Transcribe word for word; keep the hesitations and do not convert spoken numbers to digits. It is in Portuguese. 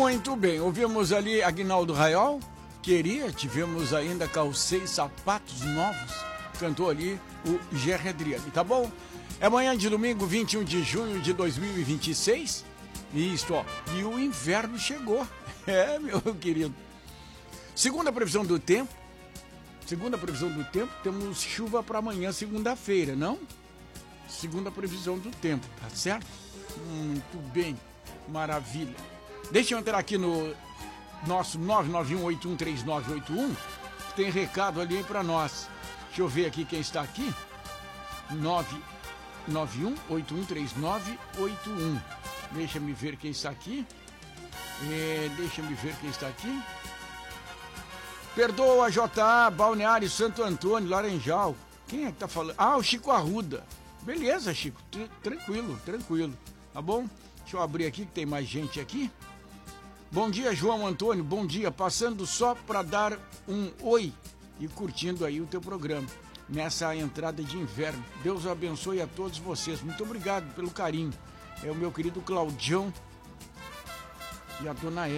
Muito bem, ouvimos ali Aguinaldo Raiol, Queria, tivemos ainda Calcei Sapatos Novos, cantou ali o Gerry Adriani, tá bom? É amanhã de domingo, vinte e um de junho de dois mil e vinte e seis, isso, ó, e o inverno chegou, é, meu querido. Segundo a previsão do tempo, segundo a previsão do tempo, temos chuva para amanhã, segunda-feira, não? Segundo a previsão do tempo, tá certo? Muito bem, maravilha. Deixa eu entrar aqui no nosso nove nove um oito um três nove oito um, tem recado ali para nós. Deixa eu ver aqui quem está aqui. nove nove um oito um três nove oito um. Deixa me ver quem está aqui. É, deixa me ver quem está aqui. Perdoa, J A, Balneário Santo Antônio, Laranjal. Quem é que tá falando? Ah, o Chico Arruda. Beleza, Chico, Tr- tranquilo, tranquilo, tá bom? Deixa eu abrir aqui que tem mais gente aqui. Bom dia, João Antônio, bom dia, passando só para dar um oi e curtindo aí o teu programa nessa entrada de inverno. Deus abençoe a todos vocês, muito obrigado pelo carinho. É o meu querido Claudião e a dona